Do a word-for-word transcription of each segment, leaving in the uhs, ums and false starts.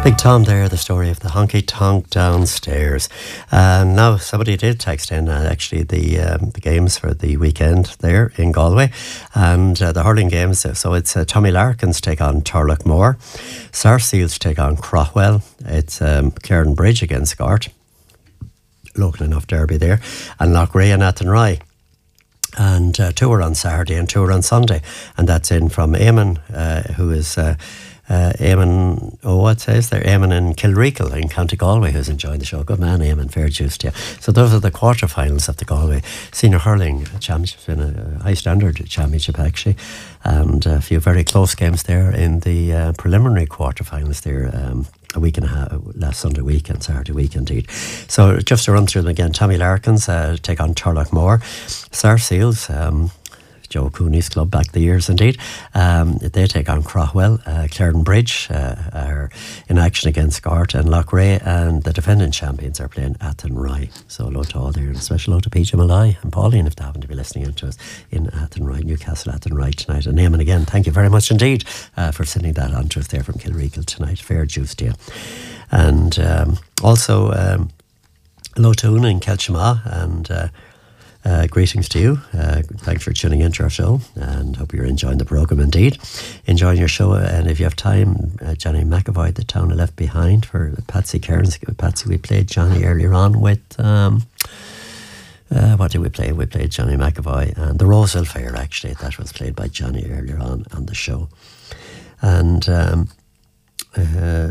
Big Tom there, the story of the honky tonk downstairs. And now somebody did text in uh, actually the um, the games for the weekend there in Galway and uh, the hurling games. So it's uh, Tommy Larkins take on Turlough Sarsfields take on Craughwell. It's um, Claren Bridge against Gart. Local enough derby there. And Loughrea and Athenry. And uh, two are on Saturday and two are on Sunday. And that's in from Eamon, uh, who is... Uh, Uh, Eamon, oh, what says there? Eamon in Kilreekle in County Galway, who's enjoying the show. Good man, Eamon, fair juice to you. So those are the quarterfinals of the Galway Senior Hurling Championship, in a high standard championship actually, and a few very close games there in the uh, preliminary quarterfinals there. Um, a week and a half, last Sunday week and Saturday week indeed. So just to run through them again, Tommy Larkins uh, take on Turlough Sarsfields, um Joe Cooney's club back the years indeed. Um, they take on Craughwell. uh, Claren Bridge uh, are in action against Gart and Loughrea, and the defending champions are playing Athenry. So hello to all there, and a special hello to P J Malloy and Pauline if they happen to be listening in to us in Athenry, Newcastle Athenry tonight. And Eamon again, thank you very much indeed uh, for sending that on to us there from Kilreekle tonight. Fair juice to you. And um, also um, hello to Una in Kelchima, and uh, Uh, greetings to you. Uh, thanks for tuning in to our show, and hope you're enjoying the programme indeed. Enjoying your show, and if you have time, uh, Johnny McAvoy, The Town I Left Behind, for Patsy Cairns. Patsy, we played Johnny earlier on with, um, uh, what did we play? We played Johnny McAvoy and The Roseville Fair, actually. That was played by Johnny earlier on on the show. And um, uh,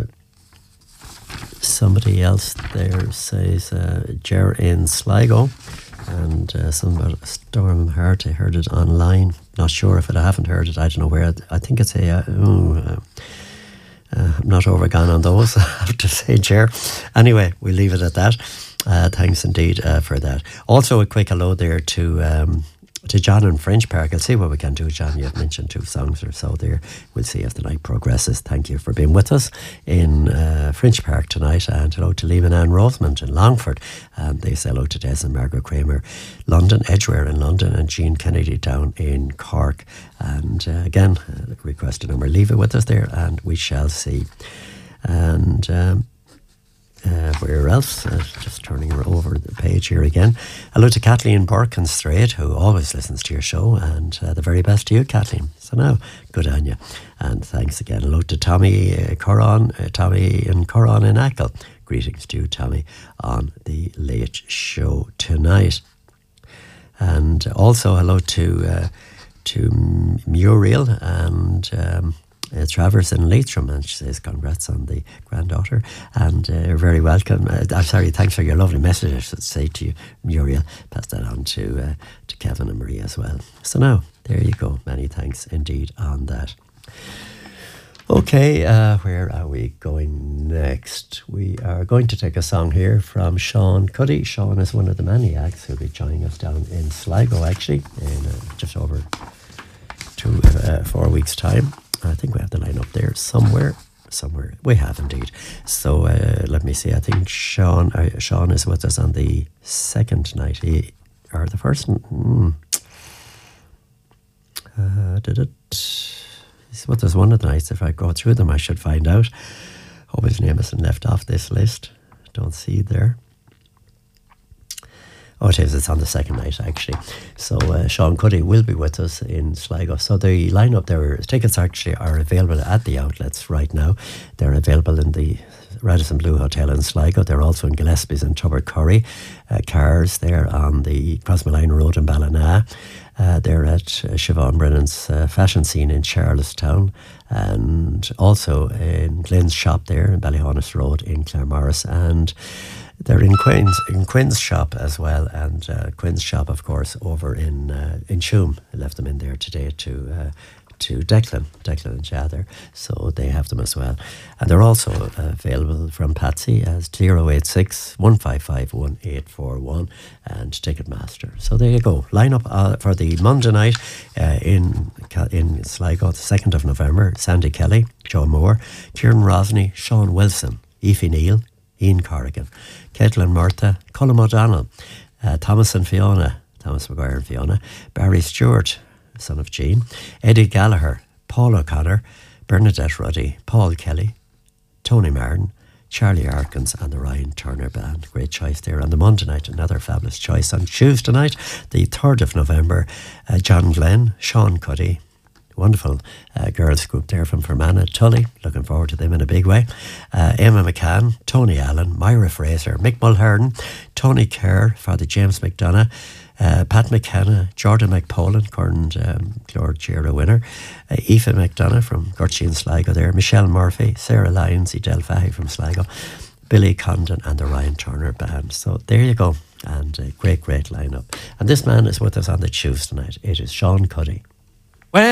somebody else there says, uh, Ger in Sligo. And uh, some about Storm Heart, I heard it online. Not sure if it, I haven't heard it. I don't know where. I think it's a. Uh, ooh, uh, uh, I'm not overgone on those, I have to say, Ger. Anyway, we'll leave it at that. Uh, thanks indeed uh, for that. Also, a quick hello there to um, to John in French Park. I'll see what we can do, John. You've mentioned two songs or so there. We'll see as the night progresses. Thank you for being with us in uh, French Park tonight. And hello to Liam and Anne Rosemond in Longford. And they say hello to Des and Margaret Kramer, London, Edgware in London, and Jean Kennedy down in Cork. And uh, again, uh, request a number. Leave it with us there and we shall see. And... Um, Uh, where else? Uh, just turning over the page here again. Hello to Kathleen Burke in Strait, who always listens to your show, and uh, the very best to you, Kathleen. So now, good on you. And thanks again. Hello to Tommy uh, Coron, uh, Tommy in Coron in Ackle. Greetings to you, Tommy, on the Late Show tonight. And also hello to uh, to Muriel and... Um, Uh, Travers in Leitrim, and she says congrats on the granddaughter, and uh, you're very welcome. uh, I'm sorry, thanks for your lovely message, I should say to you, Muriel. Pass that on to uh, to Kevin and Marie as well. So now, there you go, many thanks indeed on that. Okay, uh, where are we going next? We are going to take a song here from Sean Cuddy. Sean is one of the many acts who'll be joining us down in Sligo, actually, in uh, just over two, uh, four weeks' time. I think we have the line up there somewhere. Somewhere. We have indeed. So uh, let me see. I think Sean uh, Sean is with us on the second night. He, or the first... Mm, uh, did it? He's with us one of the nights. If I go through them, I should find out. Hope his name isn't left off this list. Don't see it there. Oh, it is. It's on the second night, actually. So uh, Sean Cuddy will be with us in Sligo. So the lineup there, tickets actually are available at the outlets right now. They're available in the Radisson Blue Hotel in Sligo. They're also in Gillespie's and Tubbercurry. Uh, cars there on the Crossmalline Road in Ballina. Uh, they're at uh, Siobhan Brennan's uh, fashion scene in Charlestown, and also in Glenn's shop there in Ballyhonest Road in Claremorris, and they're in Quinn's, in Quinn's shop as well, and uh, Quinn's shop, of course, over in uh, in Tuam. I left them in there today to uh, to Declan, Declan and Jather, so they have them as well. And they're also uh, available from Patsy as zero eight six, one five five, one eight four one and Ticketmaster. So there you go. Line up uh, for the Monday night uh, in in Sligo, the second of November. Sandy Kelly, Joe Moore, Kieran Rosney, Sean Wilson, Aoife Neal, Ian Corrigan, Caitlin Murtha, Colm O'Donnell, uh, Thomas and Fiona, Thomas Maguire and Fiona, Barry Stewart, son of Jean, Eddie Gallagher, Paul O'Connor, Bernadette Ruddy, Paul Kelly, Tony Martin, Charlie Arkins and the Ryan Turner Band. Great choice there on the Monday night. Another fabulous choice on Tuesday night, the third of November. Uh, John Glenn, Sean Cuddy, wonderful uh, girls group there from Fermanagh, Tully. Looking forward to them in a big way. Uh, Emma McCann, Tony Allen, Myra Fraser, Mick Mulhern, Tony Kerr, Father James McDonough, uh, Pat McKenna, Jordan McPolan, current um, Lord Gera winner, uh, Aoife McDonough from Gurchy and Sligo there, Michelle Murphy, Sarah Lyons, Edel Fahy from Sligo, Billy Condon and the Ryan Turner Band. So there you go. And a great, great lineup. And this man is with us on the Tuesday night. It is Sean Cuddy.